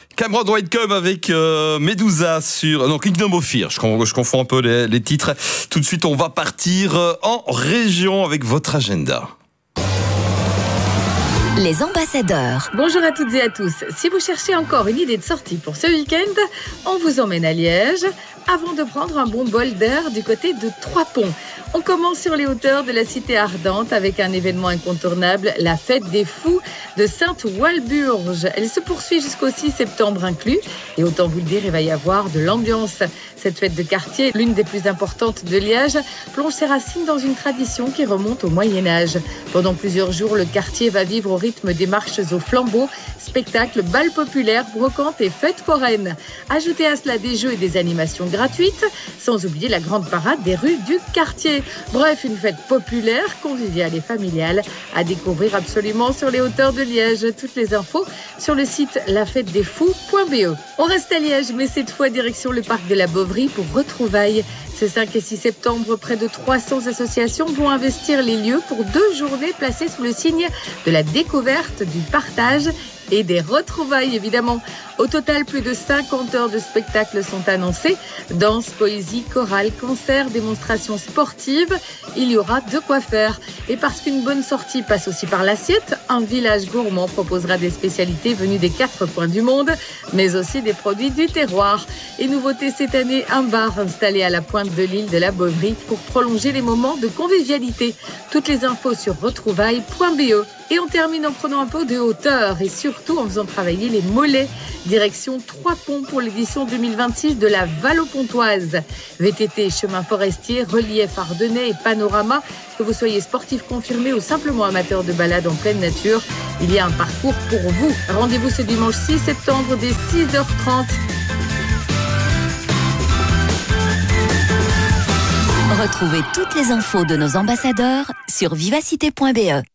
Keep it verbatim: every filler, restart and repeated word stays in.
Cameron Whitecomb avec euh, Medusa sur non Kingdom of Fear. Je, je confonds un peu les, les titres. Tout de suite, on va partir euh, en région avec votre agenda. Les ambassadeurs. Bonjour à toutes et à tous. Si vous cherchez encore une idée de sortie pour ce week-end, on vous emmène à Liège avant de prendre un bon bol d'air du côté de Trois-Ponts. On commence sur les hauteurs de la cité ardente avec un événement incontournable, la fête des fous de Sainte-Walburge. Elle se poursuit jusqu'au six septembre inclus et autant vous le dire, il va y avoir de l'ambiance. Cette fête de quartier, l'une des plus importantes de Liège, plonge ses racines dans une tradition qui remonte au Moyen-Âge. Pendant plusieurs jours, le quartier va vivre au rythme des marches au flambeau, spectacles, balles populaires, brocantes et fêtes foraines. Ajoutez à cela des jeux et des animations gratuites, sans oublier la grande parade des rues du quartier. Bref, une fête populaire, conviviale et familiale à découvrir absolument sur les hauteurs de Liège. Toutes les infos sur le site la fête des fous point b e. On reste à Liège, mais cette fois direction le parc de la Bovry pour retrouvailles. Ce cinq et six septembre, près de trois cents associations vont investir les lieux pour deux journées placées sous le signe de la découverte, du partage et des retrouvailles, évidemment. Au total, plus de cinquante heures de spectacles sont annoncées. Danse, poésie, chorale, concerts, démonstrations sportives. Il y aura de quoi faire. Et parce qu'une bonne sortie passe aussi par l'assiette, un village gourmand proposera des spécialités venues des quatre coins du monde, mais aussi des produits du terroir. Et nouveauté cette année, un bar installé à la pointe de l'île de la Bovry pour prolonger les moments de convivialité. Toutes les infos sur retrouvailles point b e. Et on termine en prenant un peu de hauteur et surtout en faisant travailler les mollets. Direction Trois-Ponts pour l'édition deux mille vingt-six de la Valo-Pontoise. V T T, chemin forestier, relief ardennais et panorama. Que vous soyez sportif confirmé ou simplement amateur de balade en pleine nature, il y a un parcours pour vous. Rendez-vous ce dimanche six septembre dès six heures trente. Retrouvez toutes les infos de nos ambassadeurs sur vivacité point b e.